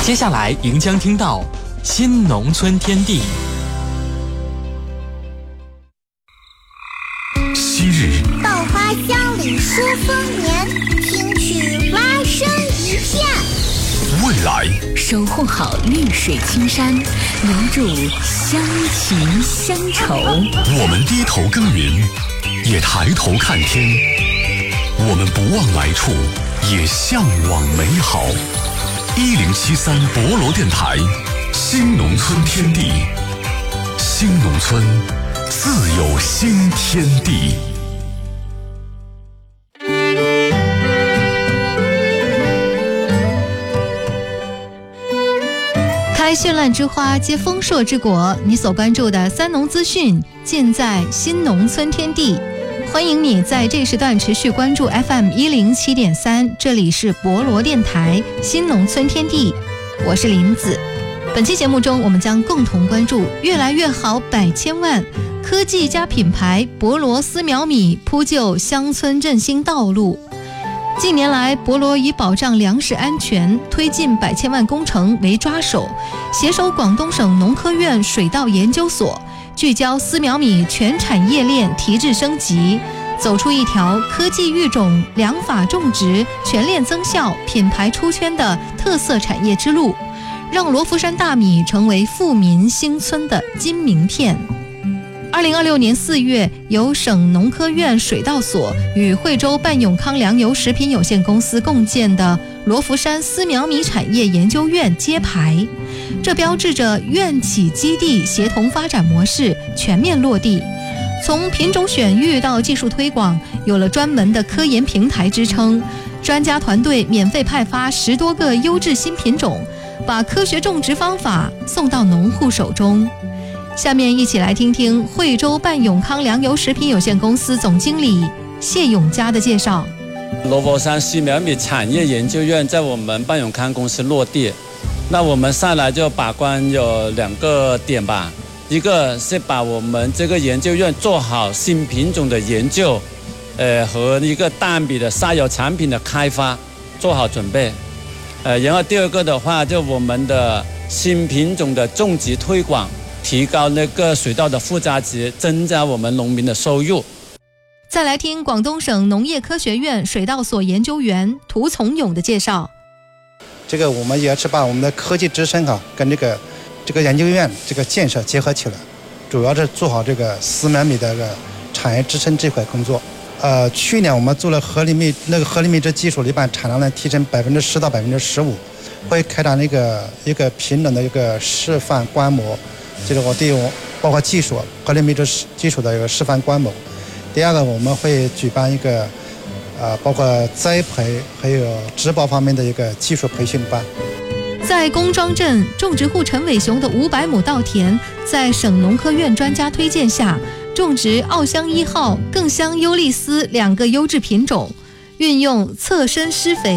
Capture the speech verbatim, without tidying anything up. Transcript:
接下来您将听到新农村天地。 昔日稻花香里说丰年，听取蛙声一片。 未来守护好绿水青山，留住乡情乡愁。 我们低头耕耘，也抬头看天；我们不忘来处，也向往美好。一零七三博罗电台，新农村天地，新农村自有新天地。 开绚烂之花，结丰硕之果。你所关注的三农资讯，尽在新农村天地。欢迎你在这时段持续关注 F M 一零七点三，这里是博罗电台新农村天地，我是林子。本期节目中，我们将共同关注越来越好百千万科技加品牌，博罗丝苗米铺就乡村振兴道路。近年来，博罗以保障粮食安全、推进百千万工程为抓手，携手广东省农科院水稻研究所，聚焦丝苗米全产业链提质升级，走出一条科技育种、良法种植、全链增效、品牌出圈的特色产业之路，让罗浮山大米成为富民兴村的金名片。二零二六年四月，由省农科院水稻所与惠州半永康粮油食品有限公司共建的罗浮山丝苗米产业研究院揭牌，这标志着院企基地协同发展模式全面落地。从品种选育到技术推广，有了专门的科研平台支撑，专家团队免费派发十多个优质新品种，把科学种植方法送到农户手中。下面一起来听听惠州半永康粮油食品有限公司总经理谢永嘉的介绍。 罗浮山丝苗米产业研究院在我们半永康公司落地，那我们上来就把关有两个点吧，一个是把我们这个研究院做好新品种的研究，呃和一个大米的沙油产品的开发做好准备，呃然后第二个的话，就我们的新品种的种植推广，提高那个水稻的附加值，增加我们农民的收入。 再来听广东省农业科学院水稻所研究员涂从勇的介绍。 这个我们也是把我们的科技支撑啊，跟这个这个研究院这个建设结合起来，主要是做好这个丝苗米的这个产业支撑这块工作。呃，去年我们做了合理米那个合理米质技术离版产量呢提升百分之十到百分之十五，会开展那个一个平等的一个示范观摩。就是我对我包括技术合理米质技术的一个示范观摩。第二个，我们会举办一个呃包括栽培还有植保方面的一个技术培训班。 在公庄镇，种植户陈伟雄的五百亩稻田，在省农科院专家推荐下，种植奥香一号、更香优力丝两个优质品种，运用侧身施肥